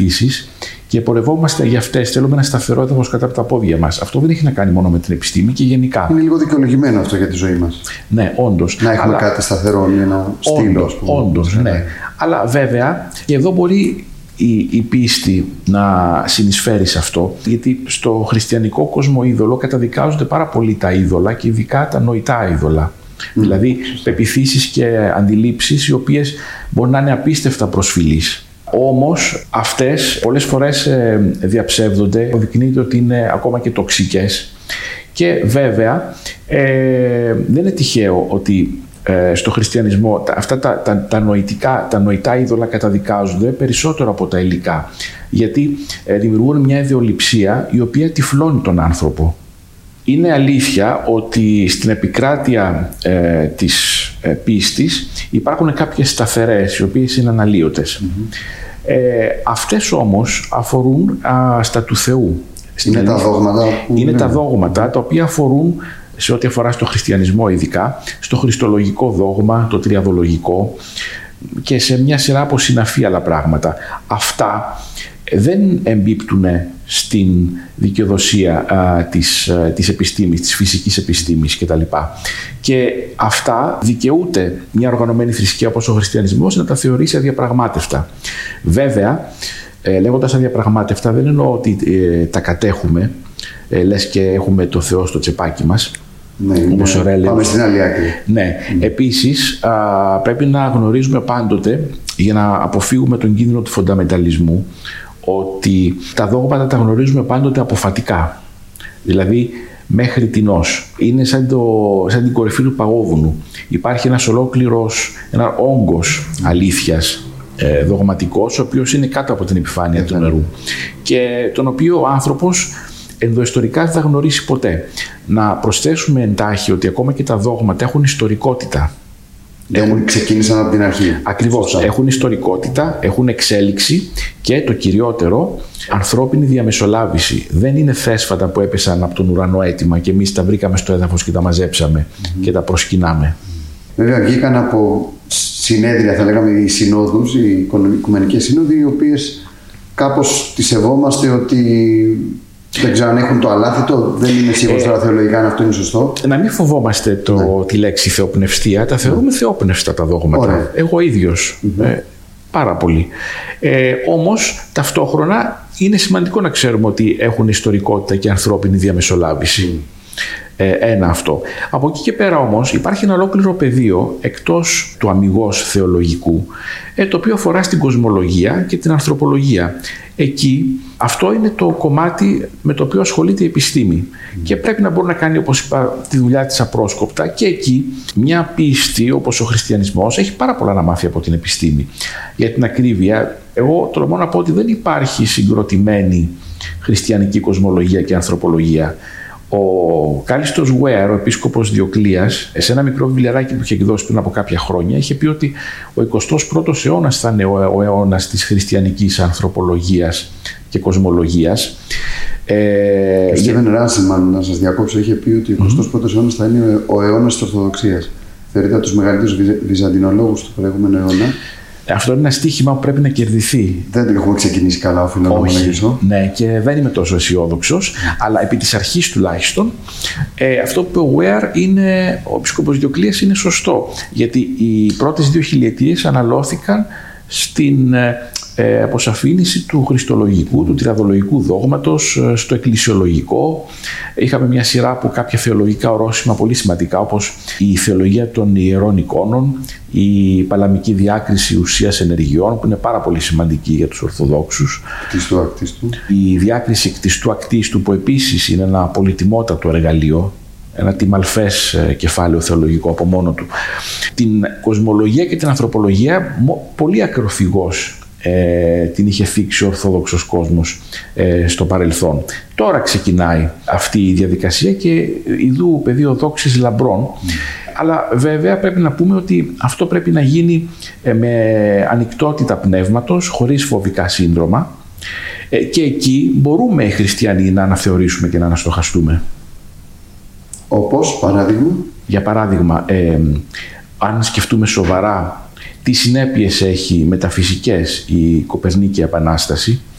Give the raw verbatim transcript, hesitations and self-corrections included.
πεποιθήσεις και πορευόμαστε για αυτές. Θέλουμε ένα σταθερό έδαφος κατά από τα πόδια μας. Αυτό δεν έχει να κάνει μόνο με την επιστήμη και γενικά. Είναι λίγο δικαιολογημένο αυτό για τη ζωή μας. Ναι, όντως. Να έχουμε αλλά... κάτι σταθερό ή ένα στήλο, ας πούμε. Όντως, ναι. ναι. Αλλά βέβαια, και εδώ μπορεί η, η πίστη να συνεισφέρει σε αυτό, γιατί στο χριστιανικό κόσμο είδωλο καταδικάζονται πάρα πολύ τα είδωλα και ειδικά τα νοητά είδωλα. Mm. Δηλαδή, πεποιθήσεις και αντιλήψεις οι οποίες μπορεί να είναι απίστευτα προσφυλείς. Όμως αυτές πολλές φορές ε, διαψεύδονται, αποδεικνύεται ότι είναι ακόμα και τοξικές και βέβαια ε, δεν είναι τυχαίο ότι ε, στο χριστιανισμό τα, αυτά τα, τα, τα, νοητικά, τα νοητά είδωλα καταδικάζονται περισσότερο από τα υλικά, γιατί ε, δημιουργούν μια ιδεολειψία η οποία τυφλώνει τον άνθρωπο. Είναι αλήθεια ότι στην επικράτεια ε, της ε, πίστης υπάρχουν κάποιες σταθερές, οι οποίες είναι αναλύωτες. Mm-hmm. Ε, αυτές όμως αφορούν α, στα του Θεού. Είναι τα δόγματα. Που είναι, είναι τα δόγματα τα οποία αφορούν, σε ό,τι αφορά στο χριστιανισμό ειδικά, στο χριστολογικό δόγμα, το τριαδολογικό και σε μια σειρά από συναφή άλλα πράγματα. Αυτά δεν εμπίπτουν στην δικαιοδοσία α, της, α, της επιστήμης, της φυσικής επιστήμης κτλ. Και αυτά δικαιούται μια οργανωμένη θρησκεία όπως ο χριστιανισμός να τα θεωρήσει αδιαπραγμάτευτα. Βέβαια, ε, λέγοντας αδιαπραγμάτευτα δεν εννοώ ότι ε, τα κατέχουμε, ε, λες και έχουμε το Θεό στο τσεπάκι μας. Ναι, όπως ναι. Ωραία, πάμε στην άλλη άκρη. Ναι. Mm. Επίσης, α, πρέπει να γνωρίζουμε πάντοτε, για να αποφύγουμε τον κίνδυνο του φονταμεταλισμού, ότι τα δόγματα τα γνωρίζουμε πάντοτε αποφατικά. Δηλαδή, μέχρι τινός. Είναι σαν, το, σαν την κορυφή του παγόβουνου. Υπάρχει ένας ολόκληρος, ένα όγκος αλήθειας ε, δογματικός, ο οποίος είναι κάτω από την επιφάνεια του νερού και τον οποίο ο άνθρωπος ενδοϊστορικά δεν θα γνωρίσει ποτέ. Να προσθέσουμε εντάχει ότι ακόμα και τα δόγματα έχουν ιστορικότητα. Έχουν, ξεκίνησαν από την αρχή. Ακριβώς. Σωστά. Έχουν ιστορικότητα, έχουν εξέλιξη και το κυριότερο, ανθρώπινη διαμεσολάβηση. Δεν είναι θέσφατα που έπεσαν από τον ουρανό έτοιμα και εμείς τα βρήκαμε στο έδαφος και τα μαζέψαμε mm-hmm. και τα προσκυνάμε. Βέβαια, βγήκαν από συνέδρια, θα λέγαμε, οι συνόδους, οι οικουμενικές σύνοδοι, οι οποίες κάπως τις σεβόμαστε ότι. Δεν ξέρω αν έχουν το αλάθητο, δεν είμαι σίγουρος τώρα θεολογικά αν αυτό είναι σωστό. Να μην φοβόμαστε το, ναι. τη λέξη θεοπνευστία, τα θεωρούμε mm. θεόπνευστα τα δόγματα. Ωραία. Εγώ ίδιος, mm-hmm. ε, πάρα πολύ. Ε, όμως ταυτόχρονα είναι σημαντικό να ξέρουμε ότι έχουν ιστορικότητα και ανθρώπινη διαμεσολάβηση. Mm. Ε, ένα αυτό. Από εκεί και πέρα όμως υπάρχει ένα ολόκληρο πεδίο εκτός του αμιγώς θεολογικού, ε, το οποίο αφορά στην κοσμολογία και την ανθρωπολογία. Εκεί αυτό είναι το κομμάτι με το οποίο ασχολείται η επιστήμη mm. και πρέπει να μπορεί να κάνει, όπως είπα, τη δουλειά της απρόσκοπτα, και εκεί μια πίστη όπως ο χριστιανισμός έχει πάρα πολλά να μάθει από την επιστήμη. Για την ακρίβεια, εγώ τολμώ να πω ότι δεν υπάρχει συγκροτημένη χριστιανική κοσμολογία και ανθρωπολογία. Ο Κάλιστος Γουέαρ, ο επίσκοπος Διοκλείας, σε ένα μικρό βιβλιαράκι που είχε εκδώσει πριν από κάποια χρόνια, είχε πει ότι ο εικοστός πρώτος αιώνας θα είναι ο αιώνας της χριστιανικής ανθρωπολογίας και κοσμολογίας. Ε, ο Στίβεν Ράσιμαν, να σας διακόψω, είχε πει ότι ο εικοστός πρώτος αιώνας θα είναι ο αιώνας της Ορθοδοξίας. Θεωρείται από τους μεγαλύτερους βυζαντινολόγους του προηγούμενου αιώνα. Αυτό είναι ένα στοίχημα που πρέπει να κερδιθεί. Δεν έχουμε ξεκινήσει καλά, οφείλω να ομολογήσω. Ναι, και δεν είμαι τόσο αισιόδοξος, mm. αλλά επί της αρχής τουλάχιστον, ε, αυτό που είπε ο Γουέαρ, είναι, ο επίσκοπος Διοκλείας, είναι σωστό. Γιατί οι πρώτες δύο χιλιετίες αναλώθηκαν στην ε, αποσαφήνιση του χριστολογικού, του τριαδολογικού δόγματος, στο εκκλησιολογικό. Είχαμε μια σειρά από κάποια θεολογικά ορόσημα πολύ σημαντικά, όπως η θεολογία των ιερών εικόνων, η παλαμική διάκριση ουσίας ενεργειών, που είναι πάρα πολύ σημαντική για τους Ορθοδόξους. Κτιστού ακτίστου. Η διάκριση κτιστού ακτίστου, που επίσης είναι ένα πολυτιμότατο εργαλείο, ένα τιμαλφές κεφάλαιο θεολογικό από μόνο του. Την κοσμολογία και την ανθρωπολογία πολύ ακροφυγώς ε, την είχε θίξει ο Ορθόδοξος κόσμος ε, στο παρελθόν. Τώρα ξεκινάει αυτή η διαδικασία και ιδού πεδίο δόξης λαμπρών. Mm. Αλλά βέβαια πρέπει να πούμε ότι αυτό πρέπει να γίνει ε, με ανοιχτότητα πνεύματος, χωρίς φοβικά σύνδρομα, ε, και εκεί μπορούμε οι χριστιανοί να αναθεωρήσουμε και να αναστοχαστούμε. Όπως, παράδειγμα? Για παράδειγμα, ε, αν σκεφτούμε σοβαρά τι συνέπειες έχει μεταφυσικές η Κοπερνίκη Επανάσταση,